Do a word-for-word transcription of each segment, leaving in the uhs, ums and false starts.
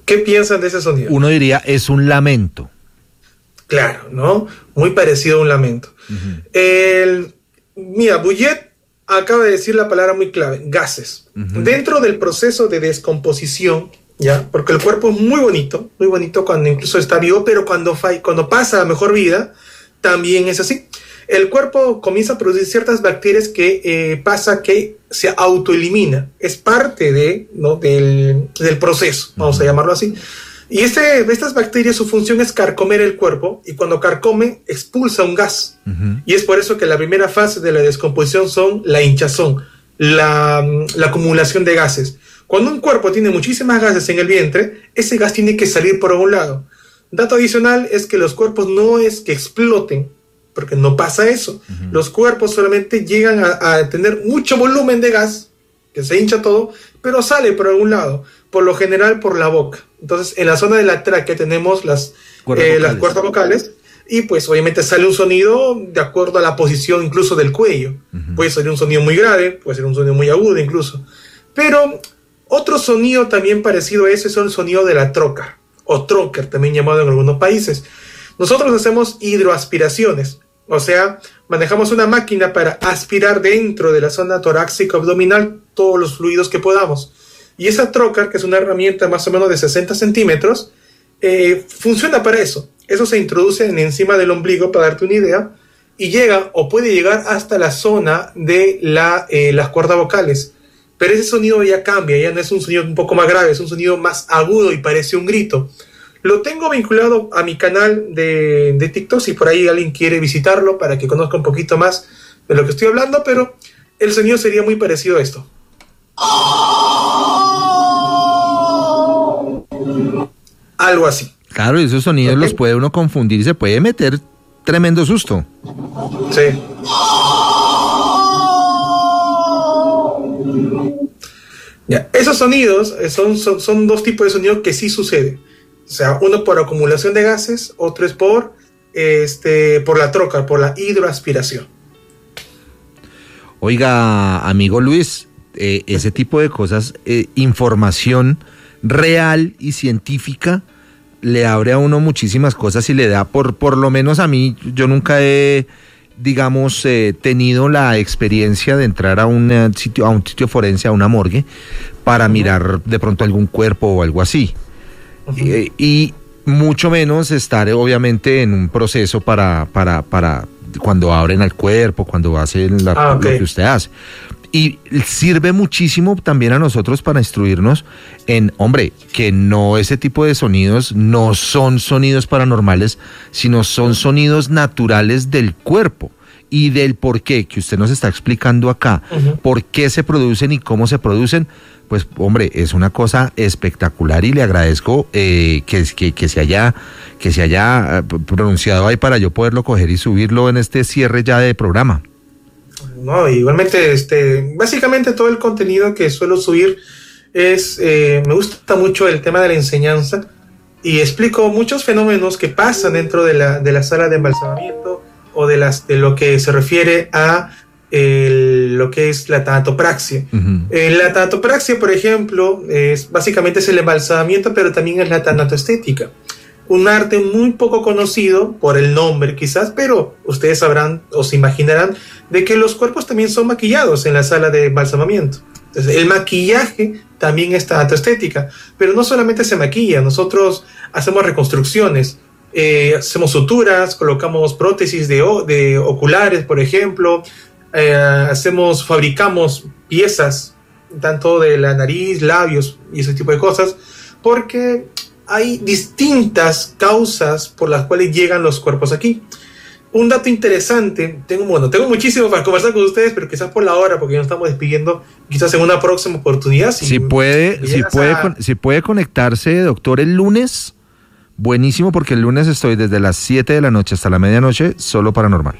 ¿Qué piensan de ese sonido? Uno diría, es un lamento. Claro, ¿no? Muy parecido a un lamento. Uh-huh. El, mira, Bouillet acaba de decir la palabra muy clave, gases. Uh-huh. Dentro del proceso de descomposición, ¿ya? Porque el cuerpo es muy bonito, muy bonito cuando incluso está vivo, pero cuando, fa- cuando pasa a mejor vida, también es así. El cuerpo comienza a producir ciertas bacterias que eh, pasa que se autoelimina. Es parte de, ¿no? del, del proceso, vamos uh-huh. a llamarlo así. Y este, estas bacterias, su función es carcomer el cuerpo, y cuando carcome, expulsa un gas. Uh-huh. Y es por eso que la primera fase de la descomposición son la hinchazón, la, la acumulación de gases. Cuando un cuerpo tiene muchísimas gases en el vientre, ese gas tiene que salir por algún lado. Dato adicional es que los cuerpos no es que exploten, porque no pasa eso. Uh-huh. Los cuerpos solamente llegan a, a tener mucho volumen de gas, que se hincha todo, pero sale por algún lado, por lo general por la boca. Entonces, en la zona de la tráquea tenemos las cuerdas eh, vocales. Las cuerdas vocales, y pues obviamente sale un sonido de acuerdo a la posición incluso del cuello. Uh-huh. Puede ser un sonido muy grave, puede ser un sonido muy agudo incluso. Pero otro sonido también parecido a ese es el sonido de la troca, o trocar, también llamado en algunos países. Nosotros hacemos hidroaspiraciones, o sea, manejamos una máquina para aspirar dentro de la zona torácica abdominal todos los fluidos que podamos. Y esa trocar, que es una herramienta más o menos de sesenta centímetros, eh, funciona para eso. Eso se introduce en encima del ombligo, para darte una idea, y llega o puede llegar hasta la zona de la, eh, las cuerdas vocales. Pero ese sonido ya cambia, ya no es un sonido un poco más grave, es un sonido más agudo y parece un grito. Lo tengo vinculado a mi canal de, de TikTok, si por ahí alguien quiere visitarlo para que conozca un poquito más de lo que estoy hablando, pero el sonido sería muy parecido a esto. Algo así. Claro, esos sonidos okay. los puede uno confundir y se puede meter tremendo susto. Sí. Ya, esos sonidos son, son, son dos tipos de sonidos que sí sucede. O sea, uno por acumulación de gases, otro es por, este, por la troca, por la hidroaspiración. Oiga, amigo Luis, eh, ese tipo de cosas, eh, información real y científica, le abre a uno muchísimas cosas y le da, por, por lo menos a mí, yo nunca he, digamos, eh, tenido la experiencia de entrar a un sitio, a un sitio forense, a una morgue, para uh-huh. mirar de pronto algún cuerpo o algo así. Uh-huh. Y, y mucho menos estar obviamente en un proceso para, para, para cuando abren al cuerpo, cuando hacen la, ah, okay. lo que usted hace. Y sirve muchísimo también a nosotros para instruirnos en, hombre, que no, ese tipo de sonidos no son sonidos paranormales, sino son sonidos naturales del cuerpo y del por qué, que usted nos está explicando acá, uh-huh. por qué se producen y cómo se producen. Pues, hombre, es una cosa espectacular y le agradezco eh, que, que, que, se haya, que se haya pronunciado ahí para yo poderlo coger y subirlo en este cierre ya de programa. No, igualmente, este, básicamente todo el contenido que suelo subir es, eh, me gusta mucho el tema de la enseñanza y explico muchos fenómenos que pasan dentro de la, de la sala de embalsamamiento o de, las, de lo que se refiere a el, lo que es la tanatopraxia. Uh-huh. Eh, la tanatopraxia, por ejemplo, es, básicamente es el embalsamamiento, pero también es la tanatoestética. Un arte muy poco conocido por el nombre quizás, pero ustedes sabrán o se imaginarán de que los cuerpos también son maquillados en la sala de embalsamamiento. Entonces, el maquillaje también es tanatoestética, pero no solamente se maquilla, nosotros hacemos reconstrucciones, eh, hacemos suturas, colocamos prótesis de, de oculares, por ejemplo, eh, hacemos, fabricamos piezas, tanto de la nariz, labios y ese tipo de cosas, porque hay distintas causas por las cuales llegan los cuerpos aquí. Un dato interesante, tengo, bueno, tengo muchísimo para conversar con ustedes, pero quizás por la hora, porque ya nos estamos despidiendo, quizás en una próxima oportunidad. Si, si puede, si puede, a... si puede conectarse, doctor, el lunes, buenísimo, porque el lunes estoy desde las siete de la noche hasta la medianoche, solo paranormal.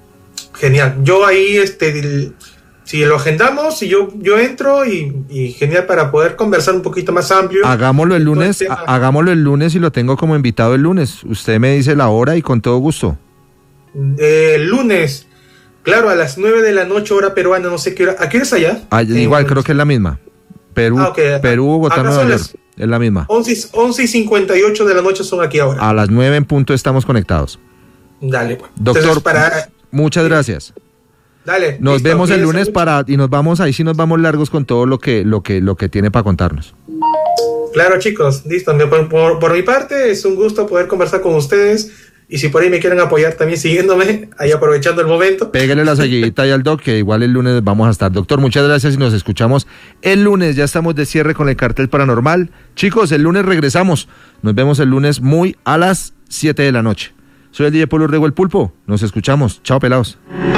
Genial. Yo ahí, este, el, si lo agendamos, y yo, yo entro y, y genial para poder conversar un poquito más amplio. Hagámoslo el lunes, el hagámoslo el lunes y lo tengo como invitado el lunes. Usted me dice la hora y con todo gusto. Eh, el lunes, claro, a las nueve de la noche, hora peruana, no sé qué hora. ¿A qué hora es allá? Ah, igual, eh, creo que es la misma. Perú, ah, okay. Perú, Bogotá, Nueva York. Es la misma. once y cincuenta y ocho de la noche son aquí ahora. A las nueve en punto estamos conectados. Dale, pues. Doctor, Entonces, para... muchas gracias. Dale. Nos listo, vemos el lunes mucho. para y nos vamos, ahí sí nos vamos largos con todo lo que, lo que, lo que tiene para contarnos. Claro, chicos, listo. Por, por, por mi parte, es un gusto poder conversar con ustedes. Y si por ahí me quieren apoyar también siguiéndome, ahí aprovechando el momento. Pégale la seguidita ahí al doc, que igual el lunes vamos a estar. Doctor, muchas gracias y nos escuchamos el lunes. Ya estamos de cierre con el cartel paranormal. Chicos, el lunes regresamos. Nos vemos el lunes muy a las siete de la noche. Soy el D J Polo Rego el Pulpo. Nos escuchamos. Chao, pelados.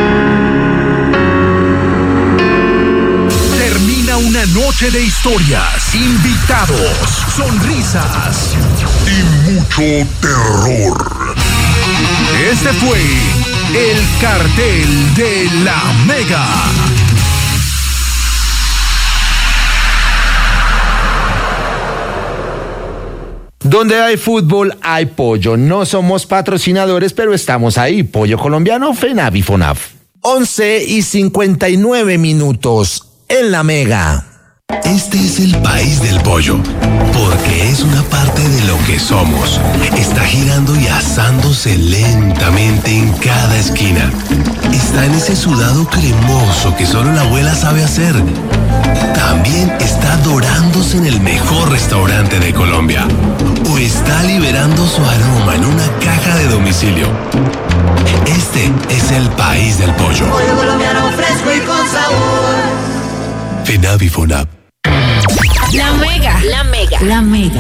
Termina una noche de historias, invitados, sonrisas y mucho terror. Este fue el cartel de la Mega. Donde hay fútbol, hay pollo. No somos patrocinadores, pero estamos ahí. Pollo colombiano, FENAV y FONAF. once y cincuenta y nueve minutos en la Mega. Este es el país del pollo, porque es una parte de lo que somos. Está girando y asándose lentamente en cada esquina. Está en ese sudado cremoso que solo la abuela sabe hacer. También está dorándose en el mejor restaurante de Colombia. O está liberando su aroma en una caja de domicilio. Este es el país del pollo. Pollo colombiano fresco y con sabor. FENAV y FONAP. La Mega. La Mega. La Mega.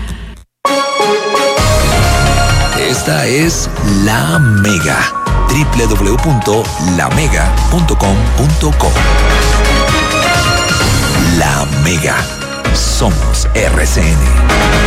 Esta es La Mega. doble u doble u doble u punto la mega punto com punto co. La Mega. Somos R C N.